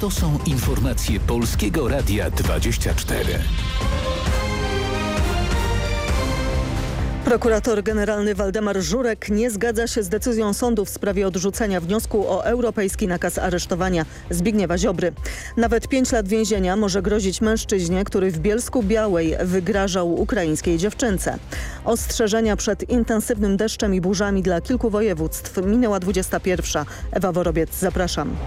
To są informacje Polskiego Radia 24. Prokurator generalny Waldemar Żurek nie zgadza się z decyzją sądu w sprawie odrzucenia wniosku o europejski nakaz aresztowania Zbigniewa Ziobry. Nawet 5 lat więzienia może grozić mężczyźnie, który w Bielsku-Białej wygrażał ukraińskiej dziewczynce. Ostrzeżenia przed intensywnym deszczem i burzami dla kilku województw. Minęła 21. Ewa Worobiec, zapraszam.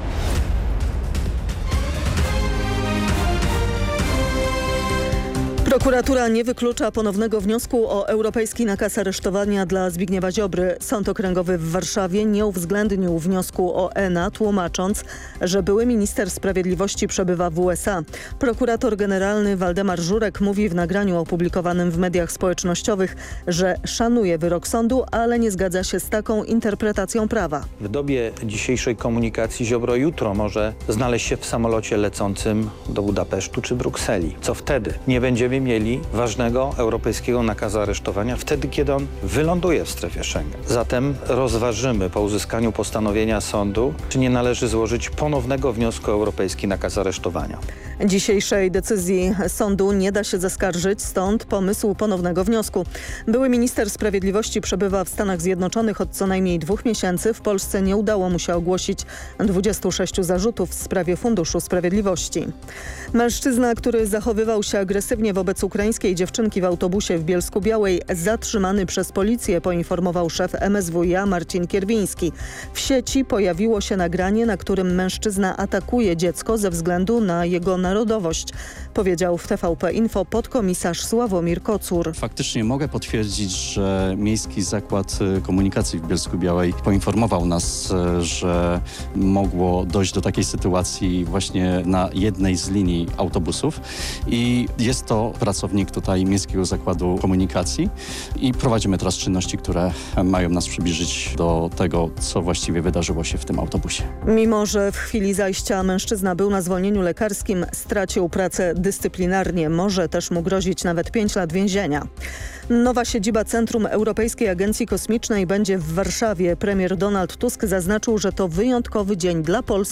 Prokuratura nie wyklucza ponownego wniosku o europejski nakaz aresztowania dla Zbigniewa Ziobry. Sąd Okręgowy w Warszawie nie uwzględnił wniosku o ENA, tłumacząc, że były minister sprawiedliwości przebywa w USA. Prokurator generalny Waldemar Żurek mówi w nagraniu opublikowanym w mediach społecznościowych, że szanuje wyrok sądu, ale nie zgadza się z taką interpretacją prawa. W dobie dzisiejszej komunikacji Ziobro jutro może znaleźć się w samolocie lecącym do Budapesztu czy Brukseli. Co wtedy? Nie będziemy mieli ważnego europejskiego nakazu aresztowania wtedy, kiedy on wyląduje w strefie Schengen. Zatem rozważymy po uzyskaniu postanowienia sądu, czy nie należy złożyć ponownego wniosku o europejski nakaz aresztowania. Dzisiejszej decyzji sądu nie da się zaskarżyć, stąd pomysł ponownego wniosku. Były minister sprawiedliwości przebywa w Stanach Zjednoczonych od co najmniej 2 miesięcy. W Polsce nie udało mu się ogłosić 26 zarzutów w sprawie Funduszu Sprawiedliwości. Mężczyzna, który zachowywał się agresywnie wobec ukraińskiej dziewczynki w autobusie w Bielsku-Białej, zatrzymany przez policję, poinformował szef MSWiA Marcin Kierwiński. W sieci pojawiło się nagranie, na którym mężczyzna atakuje dziecko ze względu na jego narodowość, powiedział w TVP Info podkomisarz Sławomir Kocur. Faktycznie mogę potwierdzić, że Miejski Zakład Komunikacji w Bielsku-Białej poinformował nas, że mogło dojść do takiej sytuacji właśnie na jednej z linii autobusów i jest to pracownik tutaj Miejskiego Zakładu Komunikacji i prowadzimy teraz czynności, które mają nas przybliżyć do tego, co właściwie wydarzyło się w tym autobusie. Mimo że w chwili zajścia mężczyzna był na zwolnieniu lekarskim, stracił pracę dyscyplinarnie. Może też mu grozić nawet 5 lat więzienia. Nowa siedziba Centrum Europejskiej Agencji Kosmicznej będzie w Warszawie. Premier Donald Tusk zaznaczył, że to wyjątkowy dzień dla Polski